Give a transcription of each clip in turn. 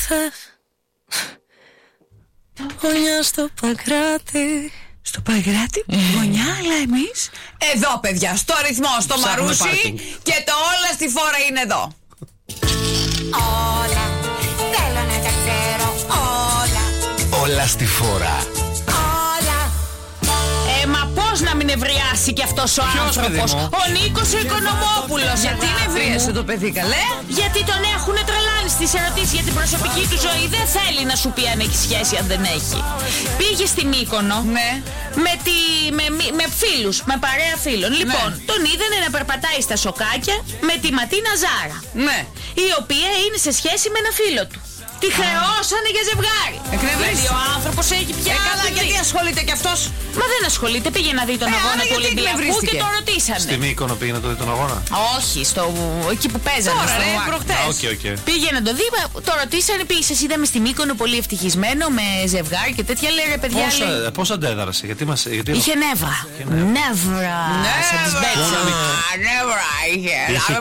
ήρθες. Γωνιά στο Παγκράτη. Στο Παγκράτη, γωνιά, αλλά εμείς εδώ, παιδιά, στο ρυθμό, στο Μαρούσι. Και το όλα στη φόρα είναι εδώ. Όλα, θέλω να τα ξέρω όλα. Όλα στη φόρα. Μα πώς να μην ευριάσει κι αυτός ο άνθρωπος? Ο Νίκος ο Οικονομόπουλος. Γιατί ευρίασε το παιδί, καλέ? Γιατί τον έχουν τρελάνει στις ερωτήσεις για την προσωπική του ζωή. Δεν θέλει να σου πει αν έχει σχέση, αν δεν έχει. Πήγε στη Μύκονο, ναι, με φίλους, με παρέα φίλων. Λοιπόν, τον είδανε να περπατάει στα σοκάκια με τη Ματίνα Ζάρα, ναι, η οποία είναι σε σχέση με ένα φίλο του. Τη χρεώσανε για ζευγάρι. Εκνευρίζει. Γιατί ο άνθρωπος έχει πια. Καλά, γιατί ασχολείται κι αυτός? Μα δεν ασχολείται. Πήγε να δει τον αγώνα του Ολυμπιακού και το ρωτήσανε. Στη Μύκονο πήγε να το δει τον αγώνα? Όχι, εκεί που παίζανε. Τώρα, προχτές. Πήγε να το δει, το ρωτήσανε. Πήγε, σας είδαμε στη Μύκονο πολύ ευτυχισμένο με ζευγάρι και τέτοια. Λέει ρε παιδιά. Πώς αντέδρασε? Είχε νεύρα. Νεύρα. Νεύρα είχε.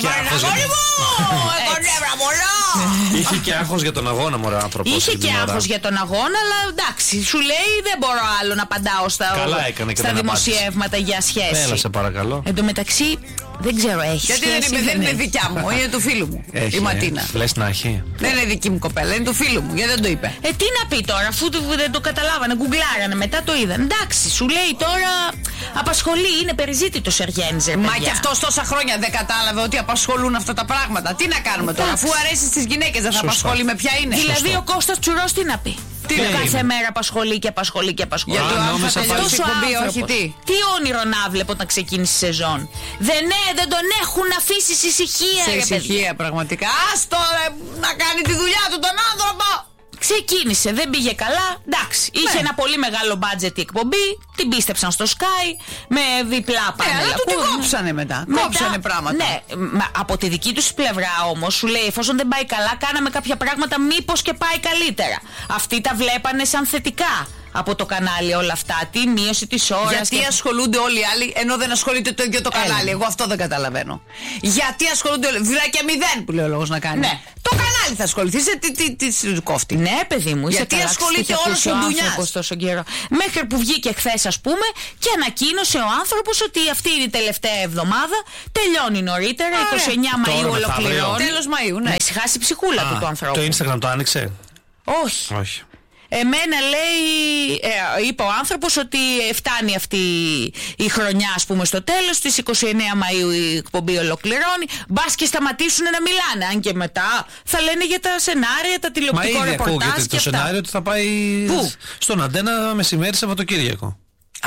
Είχε και άγχος για τον αγώνα, μωρέ άνθρωπος. Είχε και άγχος για τον αγώνα, αλλά εντάξει, σου λέει δεν μπορώ άλλο να απαντάω στα δημοσιεύματα για σχέση. Έλα, σε παρακαλώ. Εν τω μεταξύ, δεν ξέρω, έχει γιατί σχέση? δεν είναι δικιά μου, είναι του φίλου μου. Έχει, η Ματίνα. Λες να έχει? Δεν είναι δική μου κοπέλα, είναι του φίλου μου, γιατί δεν το είπε. Τι να πει τώρα, αφού δεν το καταλάβανε, γκουγκλάρανε, μετά το είδαν. Εντάξει, σου λέει τώρα απασχολεί, είναι περιζήτητος Εργένης. Μα και αυτός τόσα χρόνια δεν κατάλαβε ότι απασχολούν αυτά τα πράγματα. Τι να κάνουμε τώρα, αφού αρέσει στις γυναίκες δεν θα απασχολεί με ποια είναι? Δηλαδή ο Κώστας Τσουρός τι να πει? Κάθε μέρα απασχολεί και απασχολεί και απασχολεί. Για το νόμιζα τόσο εκπομπή, τι όνειρο να βλέπω όταν ξεκίνησε η σεζόν. Δεν τον έχουν αφήσει σε ησυχία. Σε ησυχία, πραγματικά. Άστο να κάνει τη δουλειά του τον άνθρωπο. Ξεκίνησε, δεν πήγε καλά. Εντάξει, είχε ένα πολύ μεγάλο μπάτζετ η εκπομπή. Την πίστεψαν στο Sky με διπλά πάνελ. Αλλά του την κόψανε μετά. Κόψανε πράγματα. Ναι, από τη δική τους πλευρά όμως σου λέει, εφόσον δεν πάει καλά, κάναμε κάποια πράγματα, μήπως και πάει καλύτερα. Αυτοί τα βλέπανε σαν θετικά από το κανάλι όλα αυτά. Τη μείωση της ώρας. Γιατί ασχολούνται όλοι οι άλλοι ενώ δεν ασχολείται το ίδιο το κανάλι? Εγώ αυτό δεν καταλαβαίνω. Γιατί ασχολούνται όλοι? Βράκια 0 που λέει ο λόγος να κάνει. Ναι. Το κανάλι θα ασχοληθεί. Τι κόφτει? Ναι, παιδί μου, γιατί ασχολείται όλος ο ντουνιάς τόσο καιρό. Μέχρι που βγήκε χθες, ας πούμε, και ανακοίνωσε ο άνθρωπος ότι αυτή είναι η τελευταία εβδομάδα. Τελειώνει νωρίτερα. 29 Μαΐου ολοκληρώνει. Τέλος Μαΐου, ναι. Να ησυχάσει η ψυχούλα του το ανθρώπου. Το Instagram το άνοιξε? Όχι. Εμένα λέει, είπε ο άνθρωπος ότι φτάνει αυτή η χρονιά, ας πούμε, στο τέλος. Στις 29 Μαΐου η εκπομπή ολοκληρώνει. Μπας και σταματήσουν να μιλάνε. Αν και μετά θα λένε για τα σενάρια, τα τηλεοπτικό ρεπορτάζ και το σενάριο ότι θα πάει στον Αντένα μεσημέρι Σαββατοκύριακο.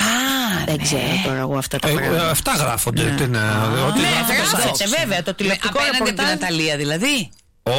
Δεν ξέρω τώρα εγώ αυτά τα πράγματα. Αυτά γράφονται. Ναι, γράφεται βέβαια το τηλεοπτικό ρεπορτάζ. Απέναντι την Ναταλία δηλαδή.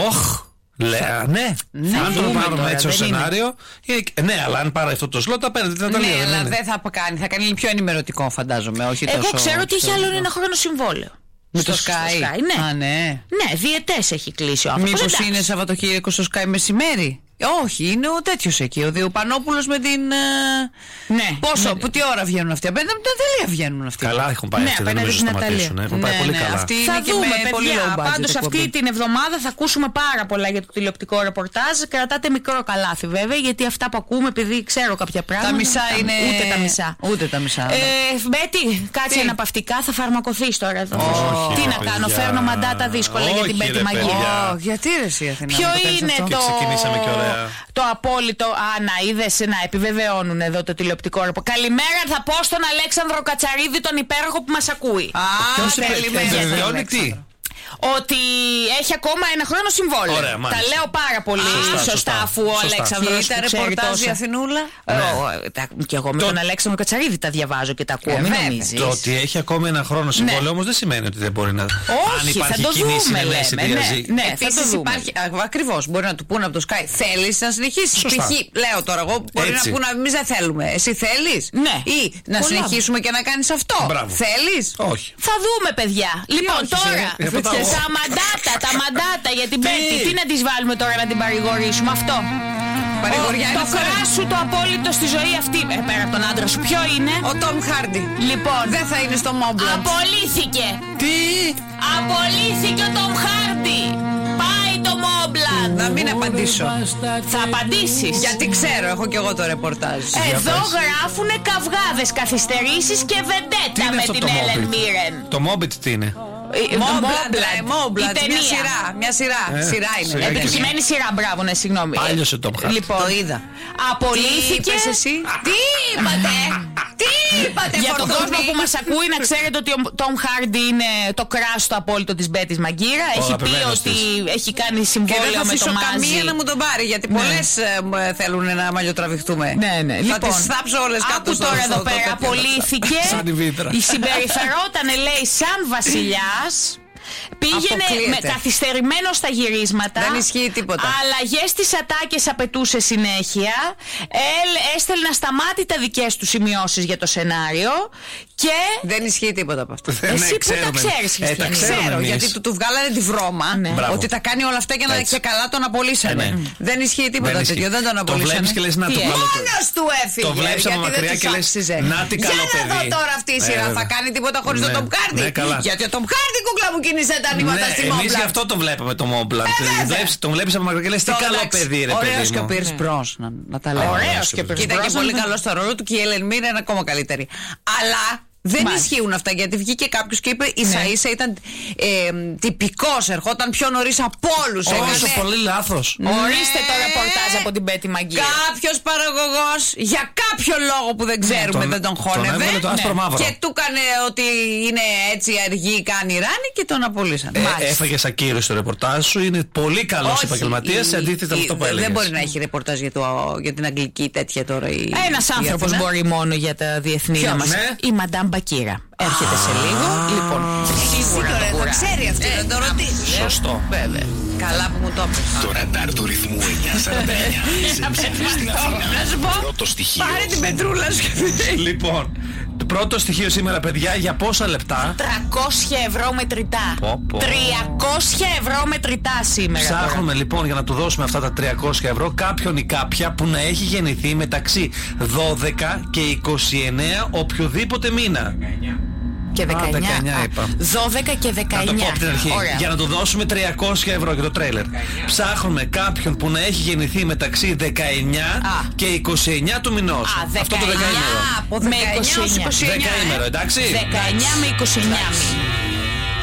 Ναι. Αν το πάρουμε έτσι ως σενάριο. Ναι, αλλά αν πάρει αυτό το σλότ, απέναντι την Ναταλία. Ναι, αλλά δεν θα κάνει. Θα κάνει πιο ενημερωτικό, φαντάζομαι. Εγώ ξέρω ότι έχει άλλο ένα χρόνο συμβόλαιο. Με το Sky. Ναι, διετές έχει κλείσει ο άνθρωπος. Μήπως είναι Σαββατοκύριακο στο Sky μεσημέρι? Όχι, είναι ο τέτοιος εκεί, ο Διοπανόπουλος με την. Ναι. Πόσο, που τι ώρα βγαίνουν αυτοί? Απέναντι από την Ναταλία βγαίνουν αυτοί. Καλά έχουν πάει αυτοί, δεν νομίζω να σταματήσουν. Έχουν πάει πολύ καλά. Θα δούμε, παιδιά. Πάντως αυτή την εβδομάδα θα ακούσουμε πάρα πολλά για το τηλεοπτικό ρεπορτάζ. Κρατάτε μικρό καλάθι βέβαια, γιατί αυτά που ακούμε, επειδή ξέρω κάποια πράγματα. Τα μισά είναι. Ούτε τα μισά. Μπέτη, κάτσε αναπαυτικά, θα φαρμακοθείς τώρα εδώ. Τι να κάνω, φέρνω μαντάτα δύσκολα για την Μπέτη Μαγεία. Γιατί ρε εσύ, Αθηνά? Ποιο είναι το απόλυτο? Να είδες, να επιβεβαιώνουν εδώ το τηλεοπτικό ρεπορτάζ. Καλημέρα θα πω στον Αλέξανδρο Κατσαρίδη, τον υπέροχο που μας ακούει. Επιβεβαιώνει τι? Ότι έχει ακόμα ένα χρόνο συμβόλαιο. Τα λέω πάρα πολύ σωστά, αφού ο Αλέξανδρος τα ρεπορτάζ η Αθηνούλα. Και εγώ με τον Αλέξανδρο Κατσαρίδη τα διαβάζω και τα ακούω, μην νομίζεις. Το ότι έχει ακόμα ένα χρόνο συμβόλαιο όμως δεν σημαίνει ότι δεν μπορεί να. Όχι, θα το δούμε, λέμε. Επίσης υπάρχει, ακριβώς, μπορεί να του πούνε από το Sky, θέλεις να συνεχίσεις? Π.χ. λέω τώρα εγώ, μπορεί να πούνε εμείς δεν θέλουμε. Εσύ θέλεις? Ή να συνεχίσουμε και να κάνεις αυτό? Θέλεις? Όχι. Θα δούμε, παιδιά. Λοιπόν, τώρα τα μαντάτα για την Πέτη. Τι να τις βάλουμε τώρα να την παρηγορήσουμε? Αυτό. Το κράσου το απόλυτο στη ζωή αυτή. Πέρα από τον άντρα σου, ποιο είναι? Ο Τόμ Χάρντι. Λοιπόν, δεν θα είναι στο Mobland. Απολύθηκε. Τι? Απολύθηκε ο Τόμ Χάρντι. Πάει το Mobland. Μόμπλαντ. Να μην απαντήσω. Θα απαντήσεις. Γιατί ξέρω, έχω κι εγώ το ρεπορτάζ. Εδώ γράφουνε καυγάδες, καθυστερήσεις και βεντέτα με την Έλεν Μίρεν. Το Μόμπιτ τι είναι? Μόμπλαντ, μια σειρά. Σειρά είναι. Επιτυχημένη σειρά, μπράβο, ναι, συγγνώμη. Πάλιωσε το Tom Hardy. Λοιπόν, το είδα. Απολύθηκε. Τι είπατε? Τι είπατε? Για τον κόσμο που μας ακούει, να ξέρετε ότι ο Tom Hardy είναι το κράστο απόλυτο της Μπέτης Μαγκύρα. Έχει πει ότι έχει κάνει συμβόλαιο με το Μάζι. Καμία να μου τον πάρει, γιατί πολλές θέλουν να μαλλιοτραβηχτούμε. Ναι. Θα τις θάψω όλες κάτω. Άκου τώρα εδώ πέρα, απολύθηκε. Συμπεριφερόταν, λέει, σαν βασιλιάς. Πήγαινε καθυστερημένο στα γυρίσματα. Δεν ισχύει τίποτα. Αλλαγές στις ατάκες απαιτούσε συνέχεια. Έστελνε ασταμάτητα δικές του σημειώσεις για το σενάριο. Και δεν ισχύει τίποτα από αυτό. Εσύ που τα ξέρεις, Χριστιανή? Ξέρω, γιατί του βγάλανε τη βρώμα ότι τα κάνει όλα αυτά και καλά τον απολύσανε. Δεν ισχύει τίποτα τέτοιο, δεν τον απολύσανε. Το βλέπεις και λες να το βάλω. Μόνος του έφυγε. Το βλέπεις από μακριά και λες να τι καλό παιδί. Για να δω τώρα αυτή η σειρά θα κάνει τίποτα χωρίς τον Tom Hardy. Γιατί ο Tom Hardy, κούκλα μου, κίνησε τα νήματα στη Μόμπλαντ. Εμείς γι' αυτό τον βλέπαμε το Μόμπλαντ. Τον βλέπεις από μακριά και λες τι καλό παιδί, ρε παιδί. Ωραίος και ο Pierce Brosnan, να τα λέω. Ωραίος και ο Pierce Brosnan. Κοίτα και πολύ καλό στο ρόλο του και η Ellen Mirren είναι ακόμα καλύτερη. Αλλά δεν ισχύουν αυτά, γιατί βγήκε κάποιος και είπε ίσα-ίσα ήταν τυπικός, ερχόταν πιο νωρίς από όλους. Όσο πολύ λάθος. Ορίστε το ρεπορτάζ από την Μπέτη Μαγκύρα. Κάποιος παραγωγός για κάποιο λόγο που δεν ξέρουμε δεν τον χώνευε και του έκανε ότι είναι έτσι αργή, κάνει ράνι και τον απολύσαν. Έφαγες ακύρωση το ρεπορτάζ σου, είναι πολύ καλός επαγγελματίας σε αντίθεση με αυτό που έλεγες. Δεν μπορεί να έχει ρεπορτάζ για την αγγλική τέτοια τώρα. Ένας άνθρωπος μπορεί μόνο για τα διεθνή να μας. Η Μαντάμ Μπακύρα. Έρχεται σε λίγο. Λοιπόν, σίγουρα το ξέρει αυτή, δεν το ρωτήσει. Σωστό. Βέβαια. Καλά που μου το έπαιξε. Το ραντάρ του ρυθμού 949. Να σου πω. Πρώτο στοιχείο. Πάρε την πετρούλα σου. Λοιπόν, το πρώτο στοιχείο σήμερα, παιδιά, για πόσα λεπτά? 300 ευρώ μετρητά. 300 ευρώ μετρητά σήμερα. Ψάχνουμε λοιπόν για να του δώσουμε αυτά τα 300 ευρώ κάποιον ή κάποια που να έχει γεννηθεί μεταξύ 12 και 29 οποιοδήποτε μήνα. Και 19. 19 είπα. 12 και 19. Να το πω από την αρχή. Ωραία. Για να του δώσουμε 300 ευρώ για το τρέιλερ. Ψάχνουμε κάποιον που να έχει γεννηθεί μεταξύ 19 και 29 του μηνός. Αυτό το 19. Από 19 με 29. 19, εντάξει. 19 με 29.